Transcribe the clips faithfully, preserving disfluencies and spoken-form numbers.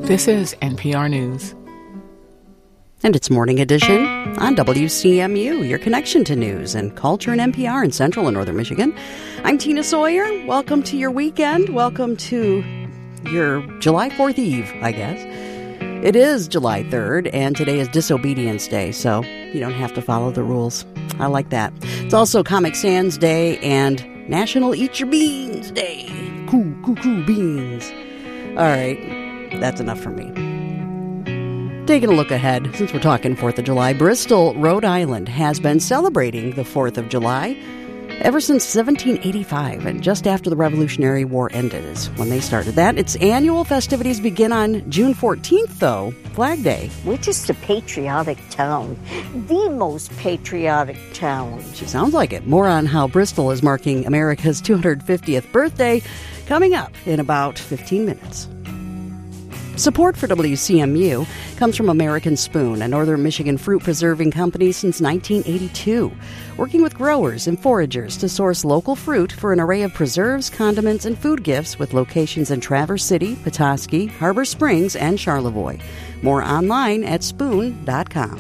This is N P R News. And it's Morning Edition on W C M U, your connection to news and culture in N P R in Central and Northern Michigan. I'm Tina Sawyer. Welcome to your weekend. Welcome to your July fourth Eve, I guess. It is July third, and today is Disobedience Day, so you don't have to follow the rules. I like that. It's also Comic Sans Day and National Eat Your Beans Day. Cool, cool, cool beans. All right, that's enough for me. Taking a look ahead, since we're talking fourth of July, Bristol, Rhode Island has been celebrating the fourth of July ever since seventeen eighty-five, and just after the Revolutionary War ended is when they started that. Its annual festivities begin on June fourteenth, though, Flag Day. We're just a patriotic town, the most patriotic town. She sounds like it. More on how Bristol is marking America's two hundred fiftieth birthday coming up in about fifteen minutes. Support for W C M U comes from American Spoon, a Northern Michigan fruit preserving company since nineteen eighty-two, working with growers and foragers to source local fruit for an array of preserves, condiments, and food gifts with locations in Traverse City, Petoskey, Harbor Springs, and Charlevoix. More online at spoon dot com.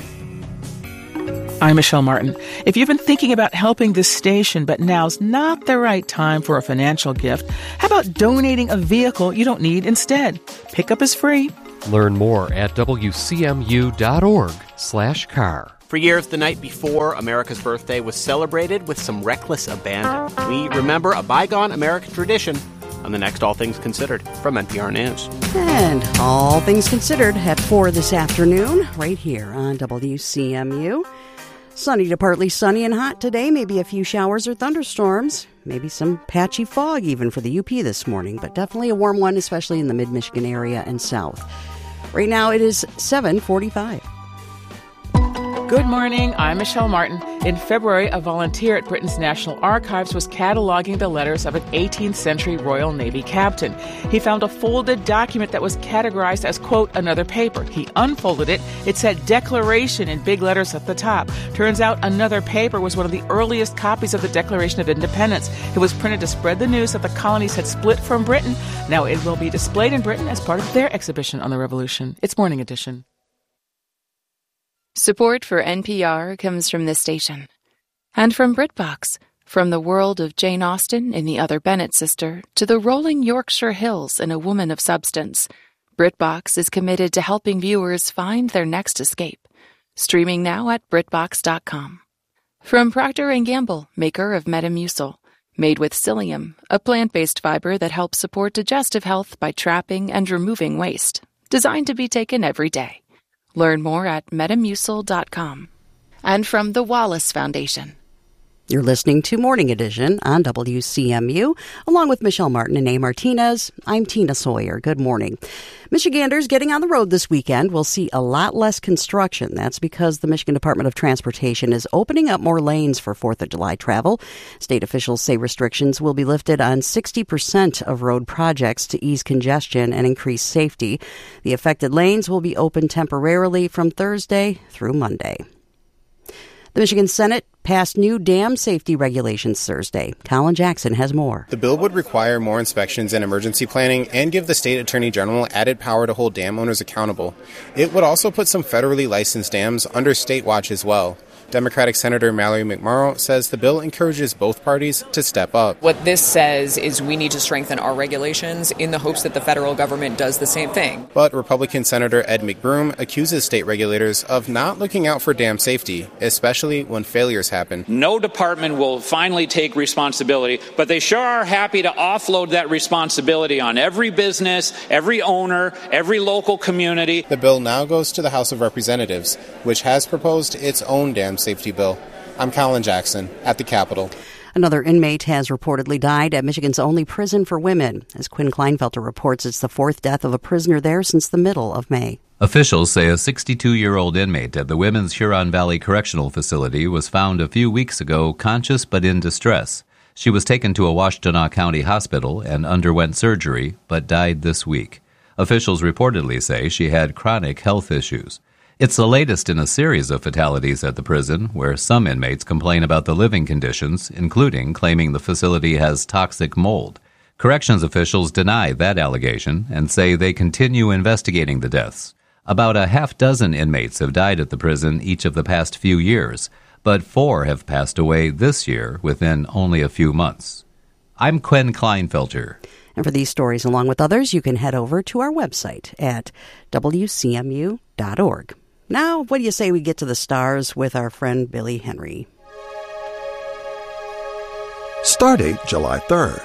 I'm Michelle Martin. If you've been thinking about helping this station, but now's not the right time for a financial gift, how about donating a vehicle you don't need instead? Pickup is free. Learn more at W C M U dot org slash car. For years, the night before America's birthday was celebrated with some reckless abandon. We remember a bygone American tradition on the next All Things Considered from N P R News. And All Things Considered at four this afternoon, right here on W C M U. Sunny to partly sunny and hot today. Maybe a few showers or thunderstorms. Maybe some patchy fog even for the U P this morning, but definitely a warm one, especially in the mid-Michigan area and south. Right now it is seven forty-five. Good morning. I'm Michelle Martin. In February, a volunteer at Britain's National Archives was cataloging the letters of an eighteenth century Royal Navy captain. He found a folded document that was categorized as, quote, another paper. He unfolded it. It said Declaration in big letters at the top. Turns out another paper was one of the earliest copies of the Declaration of Independence. It was printed to spread the news that the colonies had split from Britain. Now it will be displayed in Britain as part of their exhibition on the Revolution. It's Morning Edition. Support for N P R comes from this station. And from BritBox, from the world of Jane Austen in The Other Bennet Sister to the rolling Yorkshire hills in A Woman of Substance, BritBox is committed to helping viewers find their next escape. Streaming now at Brit Box dot com. From Procter and Gamble, maker of Metamucil, made with psyllium, a plant-based fiber that helps support digestive health by trapping and removing waste. Designed to be taken every day. Learn more at Metamucil dot com. And from the Wallace Foundation. You're listening to Morning Edition on W C M U, along with Michelle Martin and A. Martinez. I'm Tina Sawyer. Good morning. Michiganders getting on the road this weekend will see a lot less construction. That's because the Michigan Department of Transportation is opening up more lanes for fourth of July travel. State officials say restrictions will be lifted on sixty percent of road projects to ease congestion and increase safety. The affected lanes will be open temporarily from Thursday through Monday. The Michigan Senate passed new dam safety regulations Thursday. Colin Jackson has more. The bill would require more inspections and emergency planning and give the state attorney general added power to hold dam owners accountable. It would also put some federally licensed dams under state watch as well. Democratic Senator Mallory McMorrow says the bill encourages both parties to step up. What this says is we need to strengthen our regulations in the hopes that the federal government does the same thing. But Republican Senator Ed McBroom accuses state regulators of not looking out for dam safety, especially when failures happen. No department will finally take responsibility, but they sure are happy to offload that responsibility on every business, every owner, every local community. The bill now goes to the House of Representatives, which has proposed its own dam safety bill. I'm Colin Jackson at the Capitol. Another inmate has reportedly died at Michigan's only prison for women. As Quinn Kleinfelter reports, it's the fourth death of a prisoner there since the middle of May. Officials say a sixty-two-year-old inmate at the Women's Huron Valley Correctional Facility was found a few weeks ago conscious but in distress. She was taken to a Washtenaw County hospital and underwent surgery, but died this week. Officials reportedly say she had chronic health issues. It's the latest in a series of fatalities at the prison, where some inmates complain about the living conditions, including claiming the facility has toxic mold. Corrections officials deny that allegation and say they continue investigating the deaths. About a half dozen inmates have died at the prison each of the past few years, but four have passed away this year within only a few months. I'm Quinn Kleinfelter. And for these stories, along with others, you can head over to our website at W C M U dot org. Now, what do you say we get to the stars with our friend Billy Henry? Stardate July third.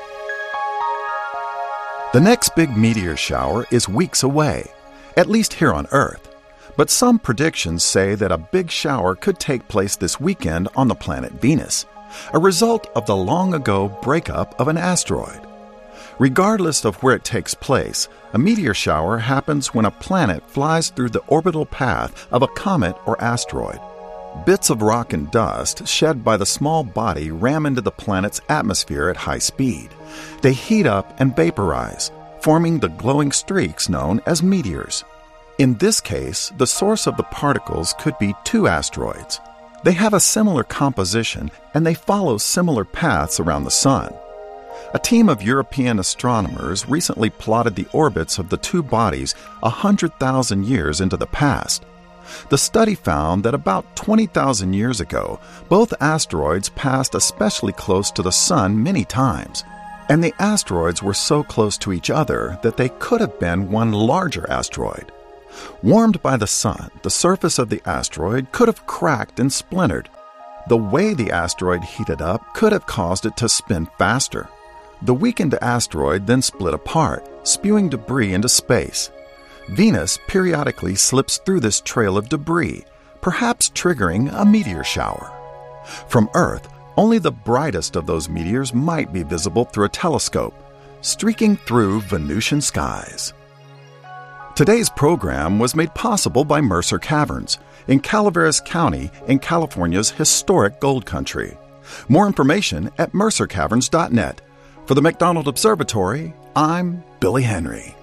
The next big meteor shower is weeks away, at least here on Earth. But some predictions say that a big shower could take place this weekend on the planet Venus, a result of the long-ago breakup of an asteroid. Regardless of where it takes place, a meteor shower happens when a planet flies through the orbital path of a comet or asteroid. Bits of rock and dust shed by the small body ram into the planet's atmosphere at high speed. They heat up and vaporize, forming the glowing streaks known as meteors. In this case, the source of the particles could be two asteroids. They have a similar composition and they follow similar paths around the Sun. A team of European astronomers recently plotted the orbits of the two bodies one hundred thousand years into the past. The study found that about twenty thousand years ago, both asteroids passed especially close to the Sun many times, and the asteroids were so close to each other that they could have been one larger asteroid. Warmed by the Sun, the surface of the asteroid could have cracked and splintered. The way the asteroid heated up could have caused it to spin faster. The weakened asteroid then split apart, spewing debris into space. Venus periodically slips through this trail of debris, perhaps triggering a meteor shower. From Earth, only the brightest of those meteors might be visible through a telescope, streaking through Venusian skies. Today's program was made possible by Mercer Caverns in Calaveras County in California's historic gold country. More information at mercer caverns dot net. For the McDonald Observatory, I'm Billy Henry.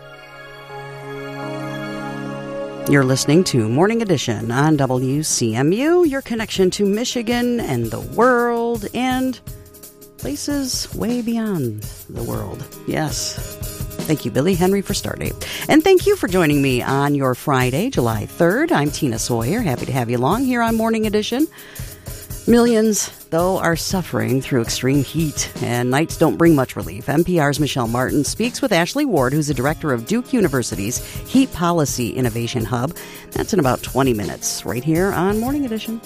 You're listening to Morning Edition on W C M U, your connection to Michigan and the world and places way beyond the world. Yes. Thank you, Billy Henry, for Stardate. And thank you for joining me on your Friday, July third. I'm Tina Sawyer. Happy to have you along here on Morning Edition. Millions, though, are suffering through extreme heat, and nights don't bring much relief. N P R's Michelle Martin speaks with Ashley Ward, who's the director of Duke University's Heat Policy Innovation Hub. That's in about twenty minutes, right here on Morning Edition.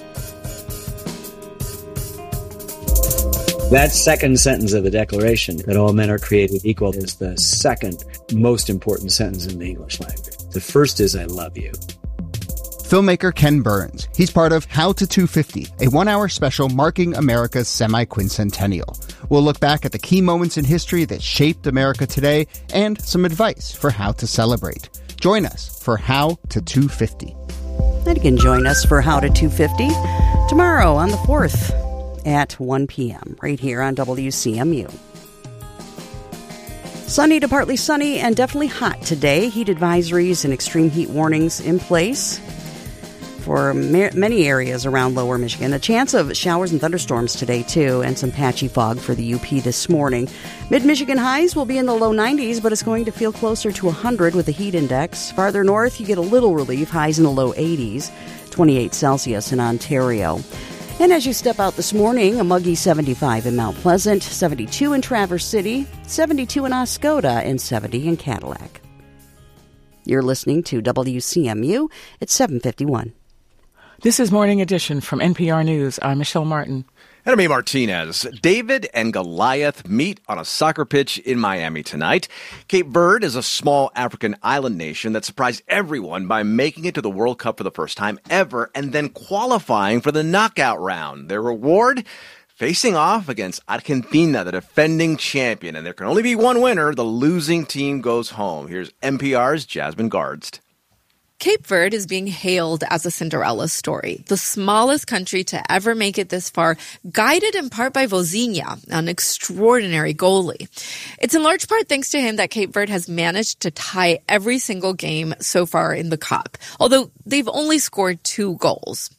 That second sentence of the Declaration, that all men are created equal, is the second most important sentence in the English language. The first is, I love you. Filmmaker Ken Burns. He's part of How to two fifty, a one-hour special marking America's semi-quincentennial. We'll look back at the key moments in history that shaped America today and some advice for how to celebrate. Join us for How to two fifty. And you can join us for How to two fifty tomorrow on the fourth at one p.m. right here on W C M U. Sunny to partly sunny and definitely hot today. Heat advisories and extreme heat warnings in place for ma- many areas around lower Michigan. A chance of showers and thunderstorms today, too, and some patchy fog for the U P this morning. Mid-Michigan highs will be in the low nineties, but it's going to feel closer to one hundred with the heat index. Farther north, you get a little relief, highs in the low eighties, twenty-eight Celsius in Ontario. And as you step out this morning, a muggy seventy-five in Mount Pleasant, seventy-two in Traverse City, seventy-two in Oscoda, and seventy in Cadillac. You're listening to W C M U at seven fifty-one. This is Morning Edition from N P R News. I'm Michelle Martin. And I'm A. Martinez. David and Goliath meet on a soccer pitch in Miami tonight. Cape Verde is a small African island nation that surprised everyone by making it to the World Cup for the first time ever and then qualifying for the knockout round. Their reward? Facing off against Argentina, the defending champion. And there can only be one winner. The losing team goes home. Here's N P R's Jasmine Gardst. Cape Verde is being hailed as a Cinderella story, the smallest country to ever make it this far, guided in part by Vozinha, an extraordinary goalie. It's in large part thanks to him that Cape Verde has managed to tie every single game so far in the Cup, although they've only scored two goals.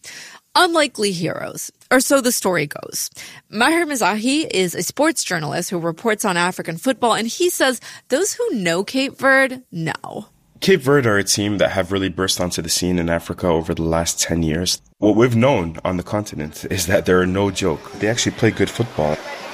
Unlikely heroes, or so the story goes. Maher Mizrahi is a sports journalist who reports on African football, and he says those who know Cape Verde know. Cape Verde are a team that have really burst onto the scene in Africa over the last ten years. What we've known on the continent is that they're no joke. They actually play good football.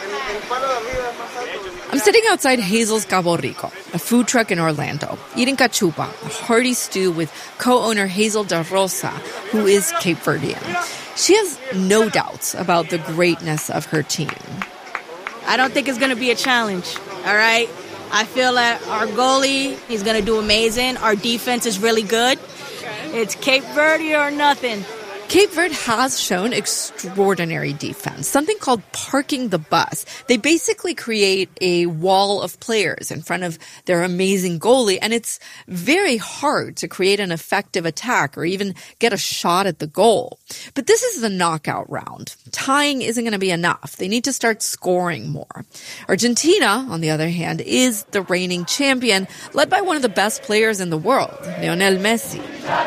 I'm sitting outside Hazel's Cabo Rico, a food truck in Orlando, eating cachupa, a hearty stew with co-owner Hazel Da Rosa, who is Cape Verdean. She has no doubts about the greatness of her team. I don't think it's going to be a challenge, all right? I feel that our goalie, he's going to do amazing. Our defense is really good. It's Cape Verde or nothing. Cape Verde has shown extraordinary defense, something called parking the bus. They basically create a wall of players in front of their amazing goalie, and it's very hard to create an effective attack or even get a shot at the goal. But this is the knockout round. Tying isn't going to be enough. They need to start scoring more. Argentina, on the other hand, is the reigning champion, led by one of the best players in the world, Lionel Messi.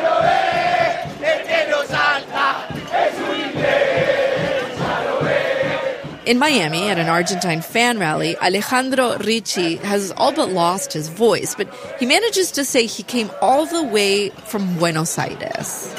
In Miami, at an Argentine fan rally, Alejandro Ricci has all but lost his voice, but he manages to say he came all the way from Buenos Aires.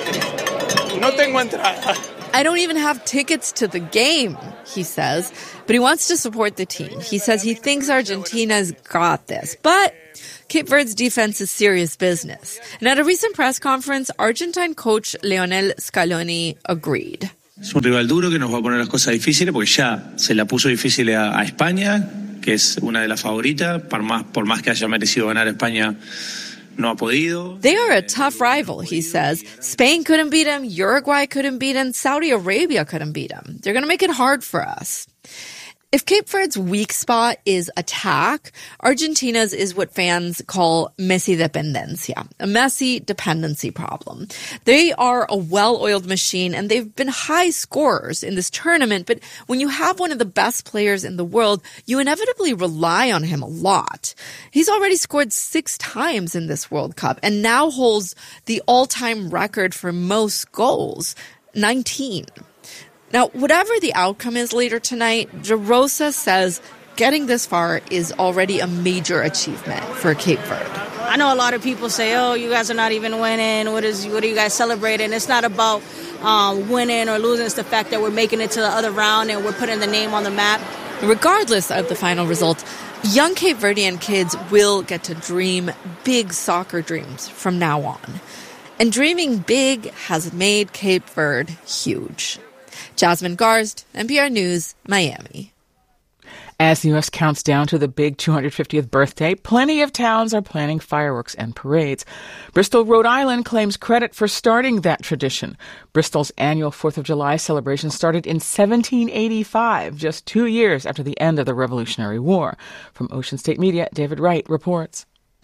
I don't even have tickets to the game, he says, but he wants to support the team. He says he thinks Argentina's got this, but Cape Verde's defense is serious business. And at a recent press conference, Argentine coach Lionel Scaloni agreed. Es un rival duro que nos va a poner las cosas difíciles porque ya se la puso difícil a, a España, que es una de las favoritas. Por más, por más que haya merecido ganar España, no ha podido. They are a tough rival, he says. Spain couldn't beat him, Uruguay couldn't beat him, Saudi Arabia couldn't beat him. They're going to make it hard for us. If Cape Verde's weak spot is attack, Argentina's is what fans call Messi dependencia, a Messi dependency problem. They are a well-oiled machine, and they've been high scorers in this tournament, but when you have one of the best players in the world, you inevitably rely on him a lot. He's already scored six times in this World Cup and now holds the all-time record for most goals, nineteen. Now, whatever the outcome is later tonight, De Rosa says getting this far is already a major achievement for Cape Verde. I know a lot of people say, oh, you guys are not even winning. What is? What are you guys celebrating? It's not about um, winning or losing. It's the fact that we're making it to the other round and we're putting the name on the map. Regardless of the final result, young Cape Verdean kids will get to dream big soccer dreams from now on. And dreaming big has made Cape Verde huge. Jasmine Garst, N P R News, Miami. As the U S counts down to the big two hundred fiftieth birthday, plenty of towns are planning fireworks and parades. Bristol, Rhode Island claims credit for starting that tradition. Bristol's annual fourth of July celebration started in seventeen eighty-five, just two years after the end of the Revolutionary War. From Ocean State Media, David Wright reports.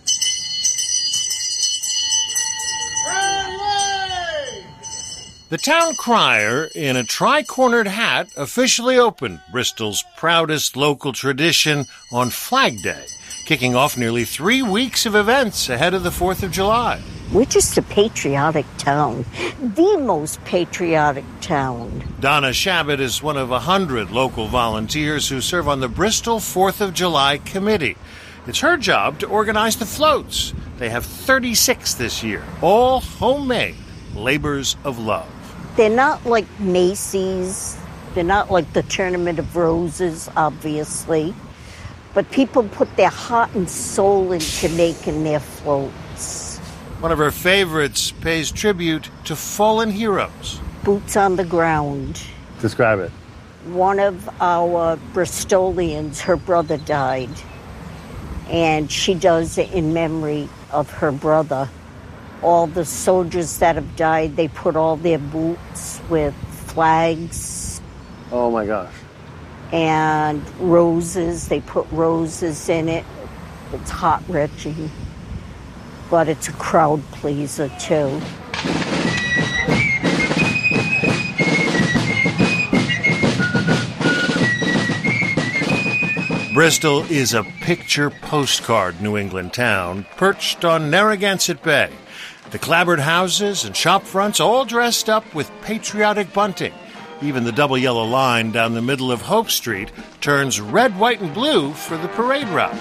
The town crier, in a tri-cornered hat, officially opened Bristol's proudest local tradition on Flag Day, kicking off nearly three weeks of events ahead of the fourth of July. We're just a patriotic town, the most patriotic town. Donna Shabbat is one of a hundred local volunteers who serve on the Bristol fourth of July Committee. It's her job to organize the floats. They have thirty-six this year, all homemade labors of love. They're not like Macy's. They're not like the Tournament of Roses, obviously. But people put their heart and soul into making their floats. One of her favorites pays tribute to fallen heroes. Boots on the ground. Describe it. One of our Bristolians, her brother died. And she does it in memory of her brother. All the soldiers that have died, they put all their boots with flags. Oh, my gosh. And roses. They put roses in it. It's heart-wrenching. But it's a crowd pleaser, too. Bristol is a picture postcard New England town perched on Narragansett Bay. The clapboard houses and shop fronts all dressed up with patriotic bunting. Even the double yellow line down the middle of Hope Street turns red, white, and blue for the parade route.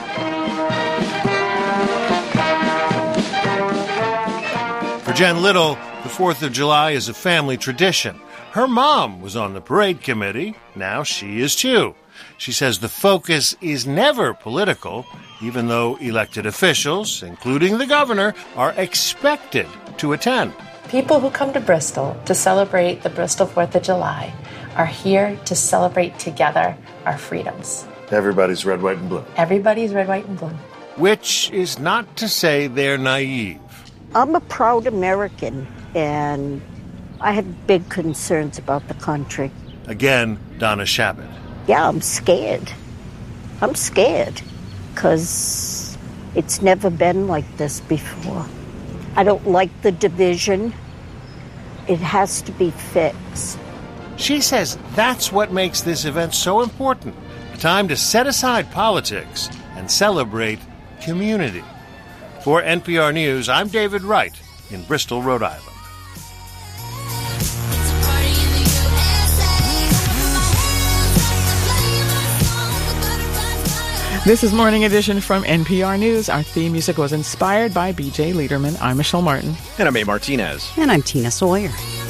For Jen Little, the fourth of July is a family tradition. Her mom was on the parade committee. Now she is too. She says the focus is never political, even though elected officials, including the governor, are expected to attend. People who come to Bristol to celebrate the Bristol fourth of July are here to celebrate together our freedoms. Everybody's red, white, and blue. Everybody's red, white, and blue. Which is not to say they're naive. I'm a proud American, and I have big concerns about the country. Again, Donna Shabbat. Yeah, I'm scared. I'm scared because it's never been like this before. I don't like the division. It has to be fixed. She says that's what makes this event so important. A time to set aside politics and celebrate community. For N P R News, I'm David Wright in Bristol, Rhode Island. This is Morning Edition from N P R News. Our theme music was inspired by B J Liederman. I'm Michelle Martin. And I'm A. Martinez. And I'm Tina Sawyer.